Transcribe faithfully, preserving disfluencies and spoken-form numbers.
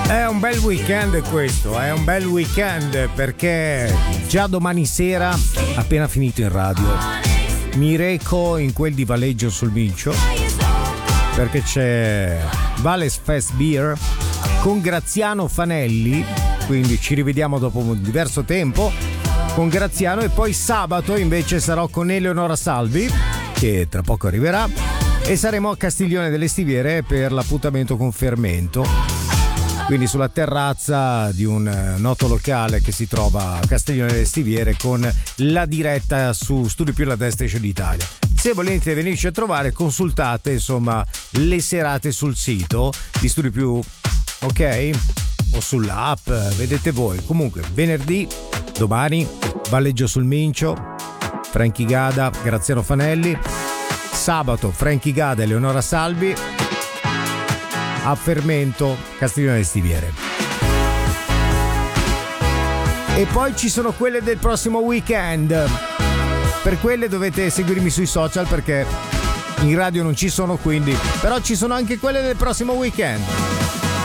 È un bel weekend questo, è un bel weekend perché già domani sera, appena finito in radio, mi reco in quel di Valeggio sul Mincio perché c'è Vales Fest Beer con Graziano Fanelli, quindi ci rivediamo dopo un diverso tempo con Graziano, e poi sabato invece sarò con Eleonora Salvi, che tra poco arriverà, e saremo a Castiglione delle Stiviere per l'appuntamento con Fermento, quindi sulla terrazza di un noto locale che si trova a Castiglione delle Stiviere, con la diretta su Studio Più La Dance Station d'Italia. Se volete venirci a trovare, consultate insomma le serate sul sito di Studio Più, ok? O sull'app, vedete voi. Comunque venerdì, domani, Valeggio sul Mincio, Franchi Gada, Graziano Fanelli. Sabato Franchi Gada e Eleonora Salvi a Fermento, Castiglione delle Stiviere. E poi ci sono quelle del prossimo weekend. Per quelle dovete seguirmi sui social perché in radio non ci sono, quindi, però ci sono anche quelle del prossimo weekend.